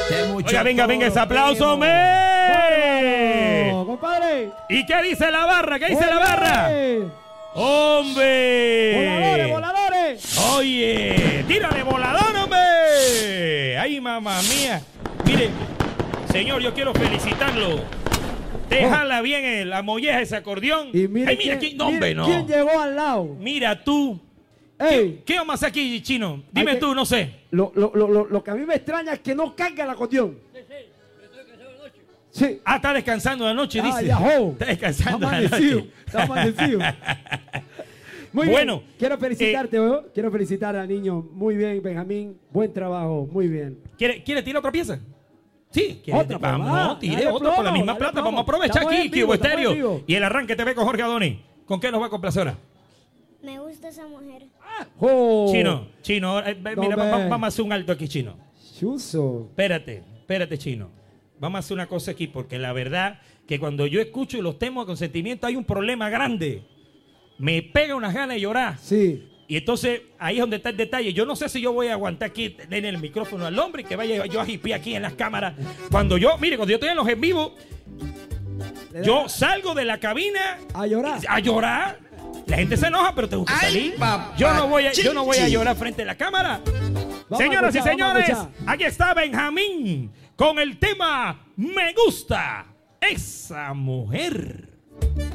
Oiga, venga ese aplauso, hombre. Compadre. ¿Y qué dice la barra? ¿Qué dice la barra? ¡Hombre! ¡Voladores! Oye, tírale volador, hombre. Ay, mamá mía. Mire, señor, yo quiero felicitarlo. Te jala bien la molleja ese acordeón. Y mire, ay, mira quién, no, hombre, no. ¿Quién llegó al lado? Mira tú. ¿Qué vamos a hacer aquí, Chino? Dime tú, no sé. Lo que a mí me extraña es que no carga el acordeón. Sí. Ah, está descansando de noche, dice. Está descansando de noche. Está amanecido. Muy bueno, bien. Quiero felicitarte, quiero felicitar al niño. Muy bien, Benjamín. Buen trabajo, muy bien. ¿Quiere tirar otra pieza? Sí, otra, vamos, no, tire otra por la misma plata. Vamos a aprovechar aquí, Cubo Estéreo. Y el arranque te ve con Jorge Adoni. ¿Con qué nos va a complacer ahora? Me gusta esa mujer. Chino, mira, vamos a hacer un alto aquí, Chino. Chuzo. Espérate, Chino. Vamos a hacer una cosa aquí, porque la verdad que cuando yo escucho los temas de consentimiento hay un problema grande. Me pega unas ganas de llorar. Sí. Y entonces ahí es donde está el detalle. Yo no sé si yo voy a aguantar aquí en el micrófono al hombre y que vaya yo a hippie aquí en las cámaras. Cuando yo estoy en los en vivo, yo salgo de la cabina a llorar. La gente se enoja, pero tengo que salir. Yo no voy a llorar frente a la cámara. Señoras y señores, aquí está Benjamín con el tema Me gusta esa mujer.